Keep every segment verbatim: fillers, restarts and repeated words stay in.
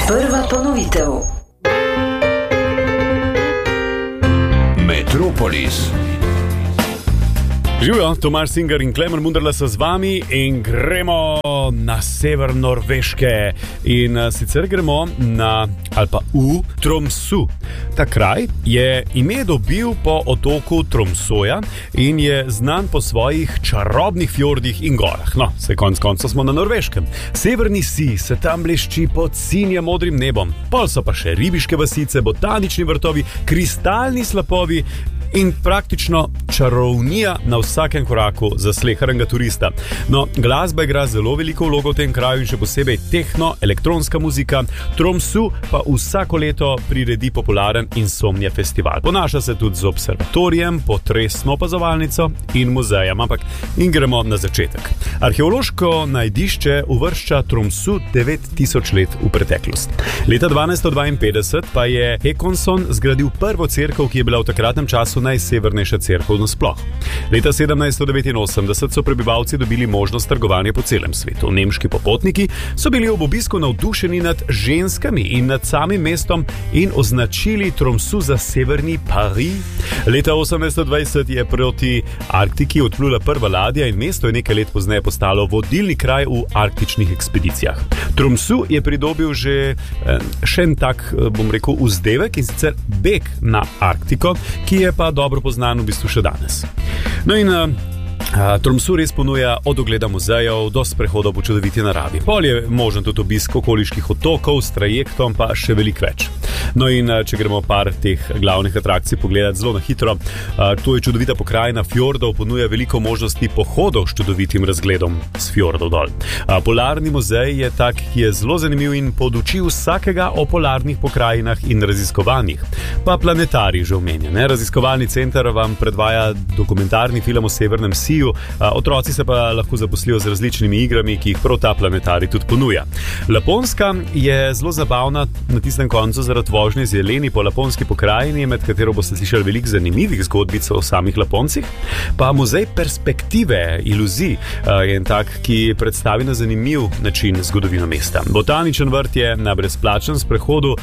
Prva ponovitev. Metropolis. Živijo, Tomaž Singer in Klemen Munderla so z vami in gremo na sever Norveške. In sicer gremo na, ali pa v Tromsø. Ta kraj je ime dobil po otoku Tromsøja in je znan po svojih čarobnih fjordih in gorah. No, se konc konca smo na Norveškem. Severni sij se tam blešči pod sinjem modrim nebom. Pol so pa še ribiške vasice, botanični vrtovi, kristalni slapovi in praktično čarovnija na vsakem koraku za sleheranga turista. No, glasba igra zelo veliko vlogo v tem kraju in še posebej tehno, elektronska muzika. Tromsø pa vsako leto priredi popularen Insomnia festival. Ponaša se tudi z observatorijem, potresno opazovalnico in muzejem, ampak in gremo na začetek. Arheološko najdišče uvršča Tromsø devet tisoč let v preteklost. Leta dvanajststo dvainpetdeset pa je Håkonsson zgradil prvo cerkev, ki je bila v takratnem času najsevernejša cerkev nasploh. Leta sedemnajststo devetinosemdeset so prebivalci dobili možnost trgovanja po celem svetu. Nemški popotniki so bili ob obisku navdušeni nad ženskami in nad samim mestom in označili Tromsø za severni Pariz. Leta osemnajststo dvajset je proti Arktiki odplula prva ladja in mesto je nekaj let pozneje postalo vodilni kraj v arktičnih ekspedicijah. Tromsø je pridobil že eh, še en tak, bom rekel, vzdevek in sicer beg na Arktiko, ki je pa dobro poznan v bistvu še danes. No in uh, Tromsø res ponuja od ogleda muzejev do sprehodov po čudoviti naravi. Pol je možen tudi obisk okoliških otokov s trajektom, pa še veliko več. No in če gremo par teh glavnih atrakcij pogledati zelo na hitro, to je čudovita pokrajina fjordov, ponuja veliko možnosti pohodov s čudovitim razgledom s fjordov dol. Polarni muzej je tak, ki je zelo zanimiv in poduči vsakega o polarnih pokrajinah in raziskovanjih. Pa planetarij že omenjen. Raziskovalni center vam predvaja dokumentarni film o severnem siju, otroci se pa lahko zaposlijo z različnimi igrami, ki jih prav ta planetarij tudi ponuja. Laponska je zelo zabavna na tistem koncu zaradi vožnje z jeleni po laponski pokrajini, med katero boste slišali veliko zanimivih zgodbic o samih Laponcih. Pa muzej perspektive, iluzij je en tak, ki predstavi na zanimiv način zgodovino mesta. Botaničen vrt je na brezplačnem sprehodu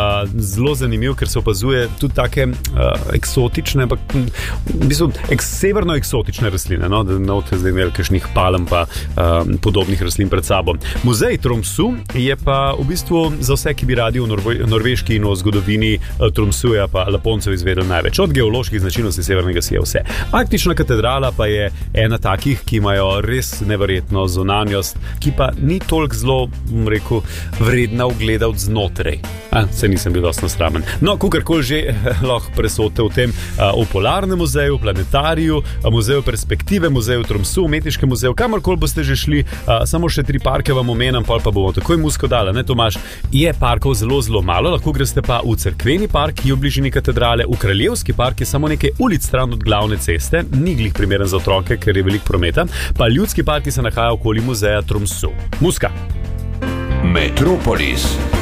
zelo zanimiv, ker se opazuje tudi take eksotične, ampak v bistvu severno eksotične rastline, no, da ne boste zdaj imeli kakšnih palm pa podobnih rastlin pred sabo. Muzej Tromsø je pa v bistvu za vse, ki bi radi v Norveški in o zgodovini Tromsøja pa Laponcev izvedel največ. Od geoloških značilnosti severnega sija vse. Arktična katedrala pa je ena takih, ki imajo res neverjetno zunanjost, ki pa ni toliko zelo, rekel, vredna ogleda od znotraj. A, se nisem bil dosti nasramen. No, kakorkoli že lahko presodite v tem, v polarnem muzeju, planetariju, muzeju perspektive, muzeju Tromsø, umetniškem muzeju, kamorkoli boste že šli, samo še tri parke vam omenjam, pol pa bomo takoj musko dala, ne Tomaž? Je parkov zelo, zelo malo, lahko greste pa v cerkveni park, ki je v bližini katedrale, v kraljevski park je samo nekaj ulic stran od glavne ceste, ni glih primeren za otroke, ker je veliko prometa, pa ljudski park, ki se nahaja okoli muzeja Tromsø. Muska! Metropolis.